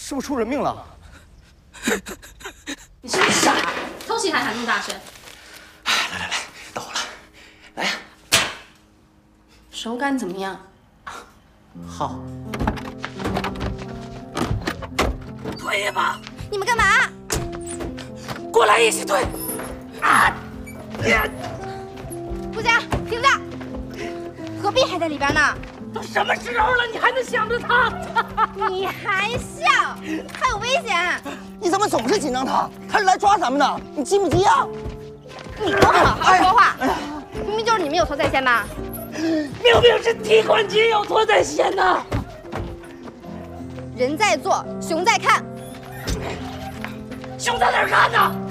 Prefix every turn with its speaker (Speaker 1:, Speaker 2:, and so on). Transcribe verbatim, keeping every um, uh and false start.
Speaker 1: 是不是出人命了？
Speaker 2: 你是不是傻？偷袭还喊那么大声？
Speaker 1: 来来来，到我了，来呀！
Speaker 2: 手感怎么样？
Speaker 1: 好。
Speaker 3: 退一吧！
Speaker 4: 你们干嘛？
Speaker 3: 过来一起退！啊！
Speaker 4: 顾家，听着，何必还在里边呢？
Speaker 3: 都什么时候了，你还能想着他？
Speaker 4: 你还笑？还有危险！
Speaker 1: 你怎么总是紧张他？他是来抓咱们的，你急不急啊？
Speaker 4: 你给我好好说话！明明就是你们有错在先吧？
Speaker 3: 明明是提款机有错在先呐！
Speaker 4: 人在做，熊在看。
Speaker 3: 熊在哪儿看呢？